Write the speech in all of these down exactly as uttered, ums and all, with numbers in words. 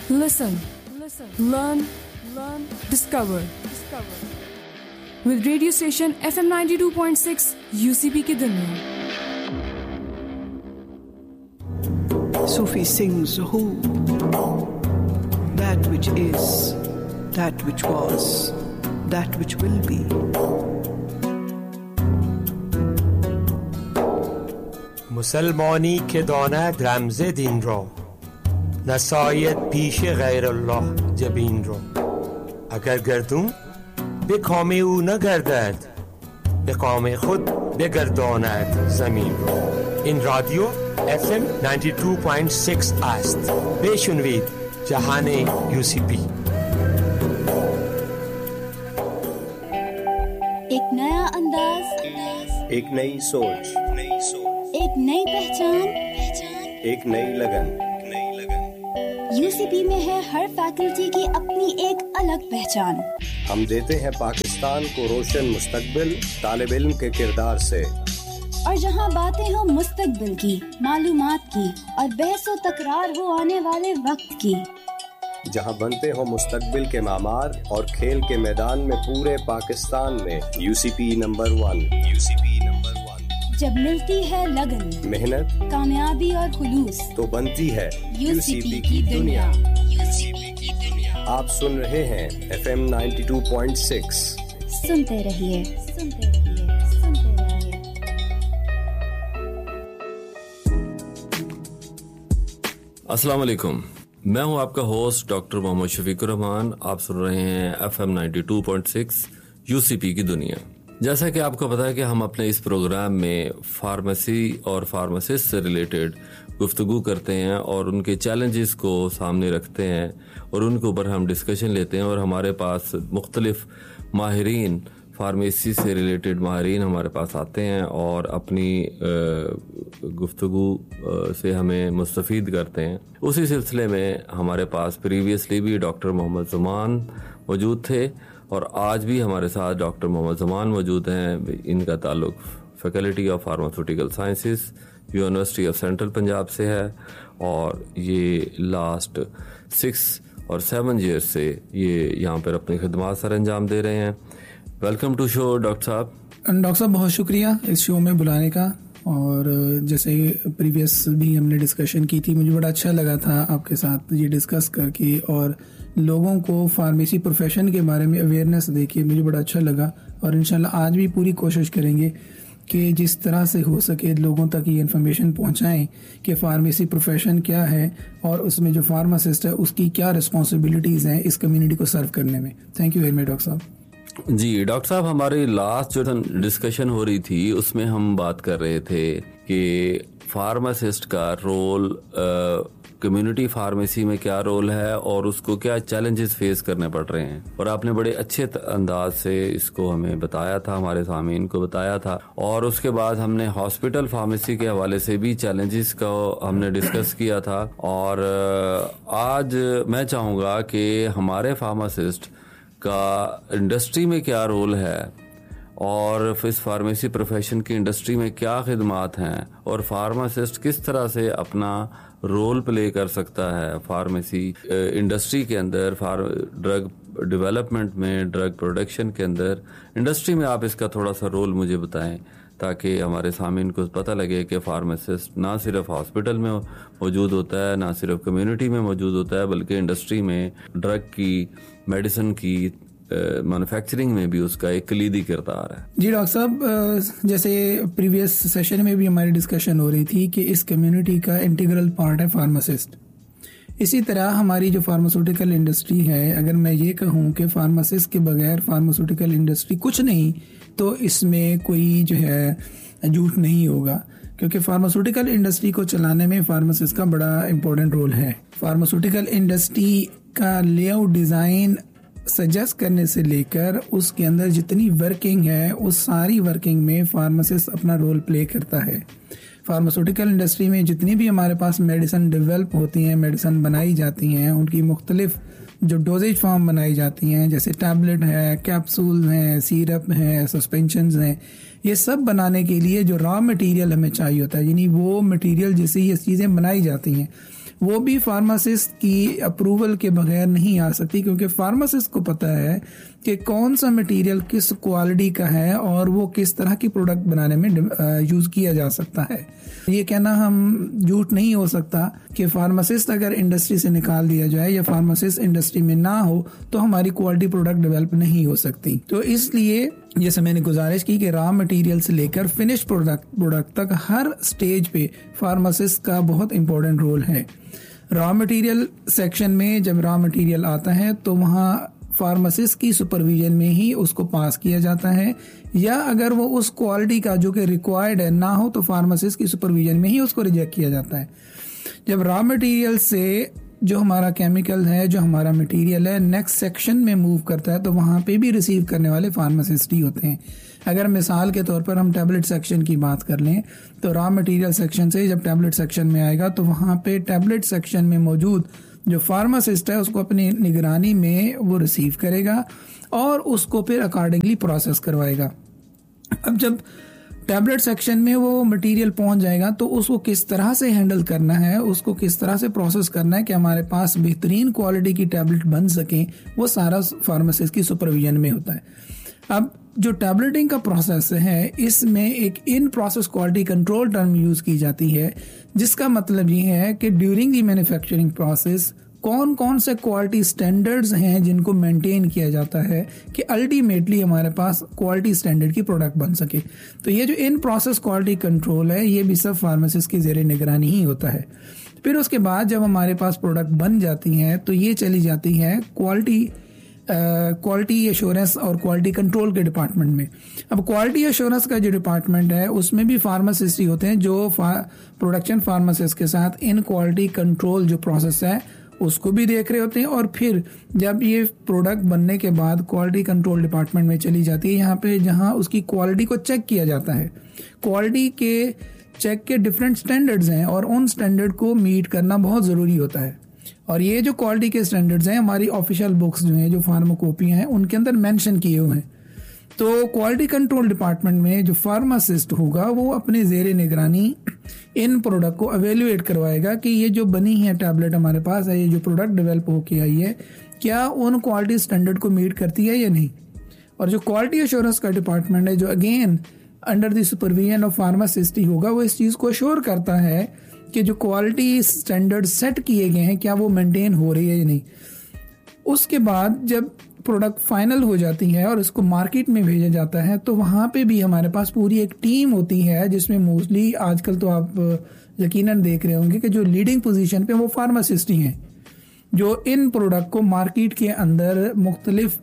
Listen, listen, learn, learn, discover. discover. With radio station F M ninety-two point six U C P की दुनिया. Sufi sings who, that which is, that which was, that which will be. مسلمانی که داند رمز دین را، نساید پیش غیر الله جبین را. اگر گردون به کام او نگردد، به کام خود بگرداند زمین را. این رادیو اف ام نود و دو ممیز شش است. بشنوید جهان یو سی پی. एक नया अंदाज, एक नई सोच, एक नई पहचान, एक नई लगन। यूसीपी में है हर फैकल्टी की अपनी एक अलग पहचान। हम देते हैं पाकिस्तान को रोशन मुस्तकबिल तालिब इल्म के किरदार से। और जहां बातें हो मुस्तकबिल की, मालूमात की और बहसो तकरार हो आने वाले वक्त की, जहां बनते हो मुस्तकबिल के मामार और खेल के मैदान में पूरे पाकिस्तान में UCP number one. UCP number one. जब मिलती है लगन, मेहनत, कामयाबी और खुलूस, तो बनती है यूसीपी की दुनिया। यूसीपी की दुनिया। आप सुन रहे हैं F M ninety two point six. सुनते रहिए, सुनते रहिए, सुनते रहिए। अस्सलाम वालेकुम, मैं हूं आपका होस्ट डॉक्टर मोहम्मद शफीकुर रहमान। आप सुन रहे हैं F M ninety two point six UCP की दुनिया। जैसा कि आपको पता है कि हम अपने इस प्रोग्राम में फार्मेसी और फार्मासिस्ट से रिलेटेड गुफ्तगू करते हैं और उनके चैलेंजेस को सामने रखते हैं और उनके ऊपर हम डिस्कशन लेते हैं। और हमारे पास मुख्तलिफ माहिरीन, फार्मेसी से रिलेटेड माहिरीन हमारे पास आते हैं और अपनी गुफ्तगू से हमें मुस्तफ़ीद करते हैं। उसी सिलसिले में हमारे पास प्रीवियसली भी डॉक्टर मोहम्मद ज़मान मौजूद थे और आज भी हमारे साथ डॉक्टर मोहम्मद ज़मान मौजूद हैं। इनका ताल्लुक़ faculty of pharmaceutical sciences university of central Punjab से है और ये लास्ट सिक्स और सेवन ईयर से ये यहाँ पर अपनी खिदमत सर अंजाम दे रहे हैं। वेलकम टू शो डॉक्टर साहब। डॉक्टर साहब बहुत शुक्रिया इस शो में बुलाने का। और जैसे प्रीवियस भी हमने डिस्कशन की थी, मुझे बड़ा अच्छा लगा था आपके साथ ये डिस्कस करके और लोगों को फार्मेसी प्रोफेशन के बारे में अवेयरनेस देके मुझे बड़ा अच्छा लगा। और इंशाल्लाह आज भी पूरी कोशिश करेंगे कि जिस तरह से हो सके लोगों तक ये इन्फॉर्मेशन पहुंचाएं कि फार्मेसी प्रोफेशन क्या है और उसमें जो फार्मासिस्ट है उसकी क्या रिस्पॉन्सिबिलिटीज़ हैं इस कम्युनिटी को सर्व करने में। Thank you very much doctor साहब। जी डॉक्टर साहब, हमारी लास्ट जो डिस्कशन हो रही थी उसमें हम बात कर रहे थे कि फार्मासिस्ट का रोल कम्युनिटी फार्मेसी में क्या रोल है और उसको क्या चैलेंजेस फेस करने पड़ रहे हैं। और आपने बड़े अच्छे अंदाज से इसको हमें बताया था, हमारे सामीन को बताया था। और उसके बाद हमने हॉस्पिटल फार्मेसी के हवाले से भी चैलेंजेस का हमने डिस्कस किया था। और आज मैं चाहूँगा कि हमारे फार्मासिस्ट का इंडस्ट्री में क्या रोल है और इस फार्मेसी प्रोफेशन की इंडस्ट्री में क्या खिदमात हैं और फार्मासिस्ट किस तरह से अपना रोल प्ले कर सकता है फार्मेसी इंडस्ट्री के अंदर, ड्रग डेवलपमेंट में, ड्रग प्रोडक्शन के अंदर, इंडस्ट्री में। आप इसका थोड़ा सा रोल मुझे बताएं ताकि हमारे सामीन को पता लगे कि फार्मासिस्ट ना सिर्फ हॉस्पिटल में मौजूद होता है, ना सिर्फ कम्युनिटी में मौजूद होता है, बल्कि इंडस्ट्री में ड्रग की, मेडिसिन की, मैन्युफैक्चरिंग में भी उसका एक कलीदी किरदार है। जी डॉक्टर साहब, जैसे प्रीवियस सेशन में भी हमारी डिस्कशन हो रही थी कि इस कम्युनिटी का इंटीग्रल पार्ट है फार्मासिस्ट। इसी तरह हमारी जो फार्मास्यूटिकल इंडस्ट्री है, अगर मैं ये कहूँ कि फार्मासिस्ट के बगैर फार्मास्यूटिकल इंडस्ट्री कुछ नहीं, तो इसमें कोई जो है झूठ नहीं होगा, क्योंकि फार्मास्यूटिकल इंडस्ट्री को चलाने में फार्मासिस्ट का बड़ा इम्पोर्टेंट रोल है। फार्मास्यूटिकल इंडस्ट्री का लेआउट, डिज़ाइन सजेस्ट करने से लेकर उसके अंदर जितनी वर्किंग है उस सारी वर्किंग में फार्मासिस्ट अपना रोल प्ले करता है। फार्मास्यूटिकल इंडस्ट्री में जितनी भी हमारे पास मेडिसिन डेवलप होती हैं, मेडिसिन बनाई जाती हैं, उनकी मुख्तलिफ जो डोजेज फॉर्म बनाई जाती हैं, जैसे टैबलेट है, कैप्सूल हैं, सिरप हैं, सस्पेंशंस हैं, ये सब बनाने के लिए जो रॉ मटेरियल हमें चाहिए होता है, यानी वो मटेरियल जिससे ये चीज़ें बनाई जाती हैं, वो भी फार्मासिस्ट की अप्रूवल के बगैर नहीं आ सकती, क्योंकि फार्मासिस्ट को पता है कि कौन सा मटेरियल किस क्वालिटी का है और वो किस तरह की प्रोडक्ट बनाने में यूज किया जा सकता है। ये कहना हम झूठ नहीं हो सकता कि फार्मासिस्ट अगर इंडस्ट्री से निकाल दिया जाए या फार्मासिस्ट इंडस्ट्री में ना हो तो हमारी क्वालिटी प्रोडक्ट डेवलप नहीं हो सकती। तो इसलिए जैसे मैंने गुजारिश की कि रॉ मटेरियल से लेकर फिनिश प्रोडक्ट प्रोडक्ट तक हर स्टेज पे फार्मासिस्ट का बहुत इंपॉर्टेंट रोल है। रॉ मटेरियल सेक्शन में जब रॉ मटेरियल आता है तो वहाँ फार्मासिस्ट की सुपरविजन में ही उसको पास किया जाता है, या अगर वो उस क्वालिटी का जो कि रिक्वायर्ड है ना हो तो फार्मासिस्ट की सुपरविजन में ही उसको रिजेक्ट किया जाता है। जब रॉ मटेरियल से जो हमारा केमिकल है, जो हमारा मटेरियल है, नेक्स्ट सेक्शन में मूव करता है तो वहाँ पे भी रिसीव करने वाले फार्मासिस्ट ही होते हैं। अगर मिसाल के तौर पर हम टैबलेट सेक्शन की बात कर लें तो रॉ मटेरियल सेक्शन से जब टैबलेट सेक्शन में आएगा तो वहाँ पे टैबलेट सेक्शन में मौजूद जो फार्मासिस्ट है उसको अपनी निगरानी में वो रिसीव करेगा और उसको फिर अकॉर्डिंगली प्रोसेस करवाएगा। अब जब टैबलेट सेक्शन में वो मटेरियल पहुंच जाएगा तो उसको किस तरह से हैंडल करना है, उसको किस तरह से प्रोसेस करना है कि हमारे पास बेहतरीन क्वालिटी की टैबलेट बन सके, वो सारा फार्मासिस्ट की सुपरविजन में होता है। अब जो टैबलेटिंग का प्रोसेस है इसमें एक in process quality control term use की जाती है, जिसका मतलब ये है कि ड्यूरिंग दी मैन्युफैक्चरिंग प्रोसेस कौन कौन से क्वालिटी स्टैंडर्ड्स हैं जिनको मेंटेन किया जाता है कि अल्टीमेटली हमारे पास क्वालिटी स्टैंडर्ड की प्रोडक्ट बन सके। तो ये जो इन प्रोसेस क्वालिटी कंट्रोल है ये भी सब फार्मासिस्ट की ज़ेरे निगरानी ही होता है। फिर उसके बाद जब हमारे पास प्रोडक्ट बन जाती है तो ये चली जाती है क्वालिटी क्वालिटी एश्योरेंस और क्वालिटी कंट्रोल के डिपार्टमेंट में। अब क्वालिटी एश्योरेंस का जो डिपार्टमेंट है उसमें भी फार्मासिस्ट ही होते हैं जो फा, प्रोडक्शन फार्मासिस्ट के साथ इन क्वालिटी कंट्रोल जो प्रोसेस है उसको भी देख रहे होते हैं। और फिर जब ये प्रोडक्ट बनने के बाद क्वालिटी कंट्रोल डिपार्टमेंट में चली जाती है, यहाँ पे जहाँ उसकी क्वालिटी को चेक किया जाता है। क्वालिटी के चेक के डिफरेंट स्टैंडर्ड्स हैं और उन स्टैंडर्ड को मीट करना बहुत ज़रूरी होता है। और ये जो क्वालिटी के स्टैंडर्ड्स हैं हमारी ऑफिशियल बुक्स जो हैं, जो फार्माकोपी हैं, उनके अंदर मेंशन किए हुए हैं। तो क्वालिटी कंट्रोल डिपार्टमेंट में जो फार्मासिस्ट होगा वो अपने ज़ेरे निगरानी इन प्रोडक्ट को एवेल्युएट करवाएगा कि ये जो बनी है टैबलेट हमारे पास है, ये जो प्रोडक्ट डेवलप होके आई है, क्या उन क्वालिटी स्टैंडर्ड को मीट करती है या नहीं। और जो क्वालिटी एश्योरेंस का डिपार्टमेंट है जो again under the supervision of pharmacist ही होगा, वो इस चीज़ को अश्योर करता है कि जो क्वालिटी स्टैंडर्ड सेट किए गए हैं क्या वो मेंटेन हो रही है या नहीं। उसके बाद जब प्रोडक्ट फाइनल हो जाती है और इसको मार्केट में भेजा जाता है तो वहाँ पे भी हमारे पास पूरी एक टीम होती है जिसमें मोस्टली आजकल तो आप यकीनन देख रहे होंगे कि जो लीडिंग पोजीशन पे वो फार्मासिस्ट ही हैं, जो इन प्रोडक्ट को मार्केट के अंदर मुख्तलिफ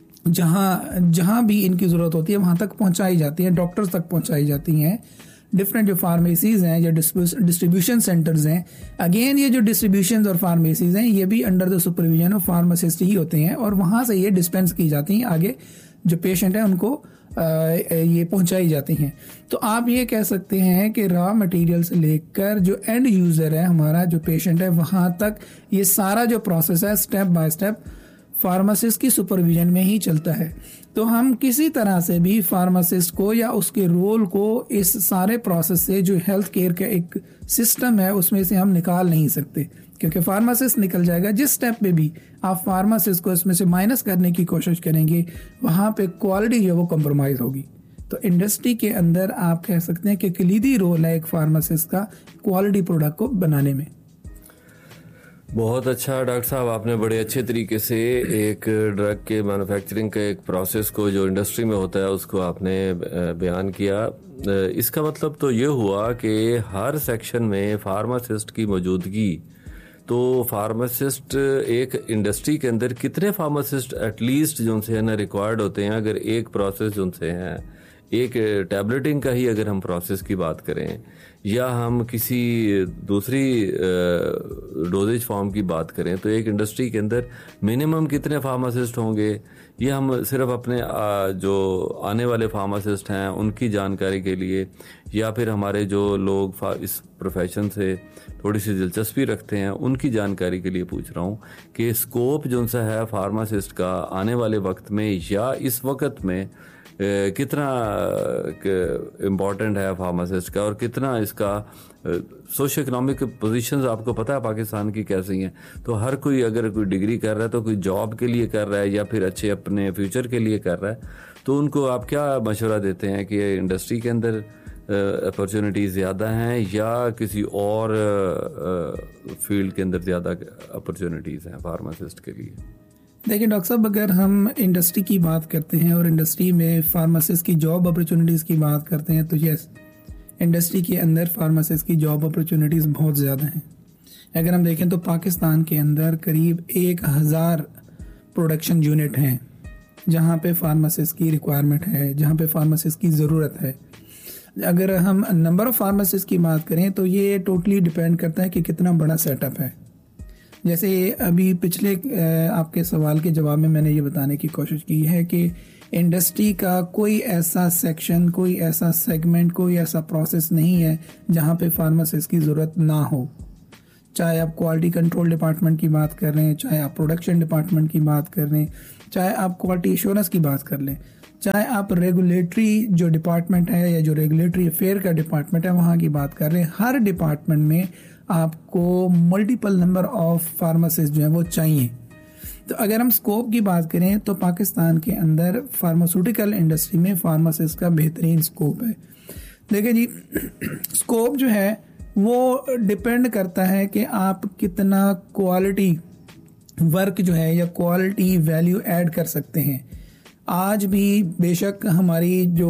जहाँ जहाँ भी इनकी ज़रूरत होती है वहाँ तक पहुँचाई जाती है, डॉक्टर्स तक पहुँचाई जाती हैं। डिफरेंट जो फार्मेसीज हैं या डिस्ट्रीब्यूशन सेंटर्स हैं, अगेन ये जो डिस्ट्रीब्यूशन और फार्मेसीज हैं ये भी under the supervision of pharmacist ही होते हैं और वहाँ से ये डिस्पेंस की जाती हैं, आगे जो पेशेंट हैं उनको आ, ये पहुँचाई जाती हैं। तो आप ये कह सकते हैं कि रॉ मटेरियल से लेकर जो एंड यूज़र है हमारा जो पेशेंट है वहाँ तक ये सारा जो प्रोसेस है स्टेप बाय स्टेप फार्मासिस्ट की सुपरविजन में ही चलता है। तो हम किसी तरह से भी फार्मासिस्ट को या उसके रोल को इस सारे प्रोसेस से जो हेल्थ केयर का एक सिस्टम है उसमें से हम निकाल नहीं सकते, क्योंकि फार्मासिस्ट निकल जाएगा। जिस स्टेप पे भी आप फार्मासिस्ट को इसमें से माइनस करने की कोशिश करेंगे वहाँ पे क्वालिटी जो वो कम्प्रोमाइज़ होगी। तो इंडस्ट्री के अंदर आप कह सकते हैं कि कलीदी रोल है एक फार्मासिस्ट का क्वालिटी प्रोडक्ट को बनाने में। बहुत अच्छा डॉक्टर साहब, आपने बड़े अच्छे तरीके से एक ड्रग के मैन्युफैक्चरिंग के एक प्रोसेस को जो इंडस्ट्री में होता है उसको आपने बयान किया। इसका मतलब तो ये हुआ कि हर सेक्शन में फार्मासिस्ट की मौजूदगी, तो फार्मासिस्ट एक इंडस्ट्री के अंदर कितने फार्मासिस्ट एटलीस्ट जो उनसे है ना रिक्वायर्ड होते हैं। अगर एक प्रोसेस जो उनसे है, एक टैबलेटिंग का ही अगर हम प्रोसेस की बात करें या हम किसी दूसरी डोजेज फॉर्म की बात करें, तो एक इंडस्ट्री के अंदर मिनिमम कितने फार्मासिस्ट होंगे, ये हम सिर्फ अपने जो आने वाले फार्मासिस्ट हैं उनकी जानकारी के लिए या फिर हमारे जो लोग इस प्रोफेशन से थोड़ी सी दिलचस्पी रखते हैं उनकी जानकारी के लिए पूछ रहा हूँ कि स्कोप जो सा है फार्मासिस्ट का आने वाले वक्त में या इस वक्त में कितना इम्पोर्टेंट है फार्मासिस्ट का और कितना इसका सोशो इकोनॉमिक पोजीशंस आपको पता है पाकिस्तान की कैसी हैं। तो हर कोई अगर कोई डिग्री कर रहा है तो कोई जॉब के लिए कर रहा है या फिर अच्छे अपने फ्यूचर के लिए कर रहा है, तो उनको आप क्या मशवरा देते हैं कि इंडस्ट्री के अंदर अपॉर्चुनिटीज़ ज़्यादा हैं या किसी और फील्ड के अंदर ज़्यादा अपॉर्चुनिटीज़ हैं फार्मासिस्ट के लिए? देखिए डॉक्टर साहब, अगर हम इंडस्ट्री की बात करते हैं और इंडस्ट्री में फार्मासिस्ट की जॉब अपॉर्चुनिटीज़ की बात करते हैं तो यस, इंडस्ट्री के अंदर फार्मासिस्ट की जॉब अपॉर्चुनिटीज़ बहुत ज़्यादा हैं। अगर हम देखें तो पाकिस्तान के अंदर करीब एक हज़ार प्रोडक्शन यूनिट हैं जहाँ पे फार्मासिस्ट की रिक्वायरमेंट है, जहाँ पे फार्मासिस्ट की ज़रूरत है। अगर हम नंबर ऑफ़ फार्मासिस्ट की बात करें तो ये टोटली डिपेंड करता है कि कितना बड़ा सेटअप है। जैसे अभी पिछले आपके सवाल के जवाब में मैंने ये बताने की कोशिश की है कि इंडस्ट्री का कोई ऐसा सेक्शन, कोई ऐसा सेगमेंट, कोई ऐसा प्रोसेस नहीं है जहाँ पे फार्मासिस्ट की ज़रूरत ना हो। चाहे आप क्वालिटी कंट्रोल डिपार्टमेंट की बात कर रहे हैं, चाहे आप प्रोडक्शन डिपार्टमेंट की बात कर रहे हैं, चाहे आप क्वालिटी एश्योरेंस की बात कर लें, चाहे आप रेगुलेटरी जो डिपार्टमेंट है या जो रेगुलेटरी अफेयर का डिपार्टमेंट है वहाँ की बात कर रहे हैं, हर डिपार्टमेंट में आपको मल्टीपल नंबर ऑफ फार्मासिस्ट जो है वो चाहिए। तो अगर हम स्कोप की बात करें तो पाकिस्तान के अंदर फार्मास्यूटिकल इंडस्ट्री में फार्मासिस्ट का बेहतरीन स्कोप है। देखिए जी, स्कोप जो है वो डिपेंड करता है कि आप कितना क्वालिटी वर्क जो है या क्वालिटी वैल्यू ऐड कर सकते हैं। आज भी बेशक हमारी जो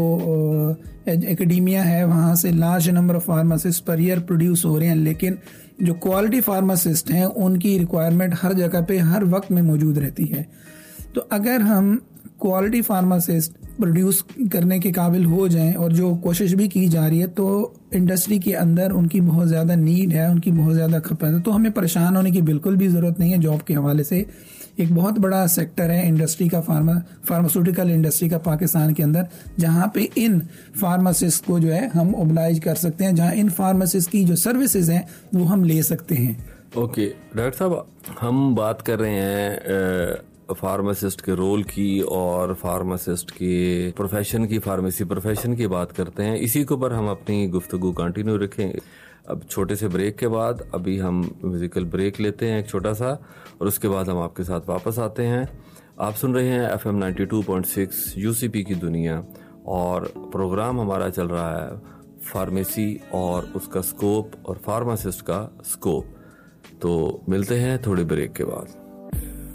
एकेडेमिया है वहाँ से large number of pharmacist per year produce हो रहे हैं, लेकिन जो क्वालिटी फार्मासिस्ट हैं उनकी रिक्वायरमेंट हर जगह पे हर वक्त में मौजूद रहती है। तो अगर हम क्वालिटी फार्मासिस्ट प्रोड्यूस करने के काबिल हो जाएं और जो कोशिश भी की जा रही है तो इंडस्ट्री के अंदर उनकी बहुत ज़्यादा नीड है, उनकी बहुत ज़्यादा खपत है। तो हमें परेशान होने की बिल्कुल भी ज़रूरत नहीं है जॉब के हवाले से। एक बहुत बड़ा सेक्टर है इंडस्ट्री का, फार्मा फार्मास्यूटिकल इंडस्ट्री का पाकिस्तान के अंदर, जहाँ पे इन फार्मासिस्ट को जो है हम ओबलाइज कर सकते हैं, जहाँ इन फार्मासिस्ट की जो सर्विसेज हैं वो हम ले सकते हैं। ओके डॉक्टर साहब, हम बात कर रहे हैं फार्मासिस्ट के रोल की और फार्मासिस्ट के प्रोफेशन की, फार्मेसी प्रोफेशन की बात करते हैं। इसी के ऊपर हम अपनी गुफ्तगू कंटिन्यू रखेंगे। अब छोटे से ब्रेक के बाद अभी हम म्यूजिकल ब्रेक लेते हैं एक छोटा सा, और उसके बाद हम आपके साथ वापस आते हैं। आप सुन रहे हैं F M ninety two point six UCP की दुनिया, और प्रोग्राम हमारा चल रहा है फार्मेसी और उसका स्कोप और फार्मासिस्ट का स्कोप। तो मिलते हैं थोड़ी ब्रेक के बाद।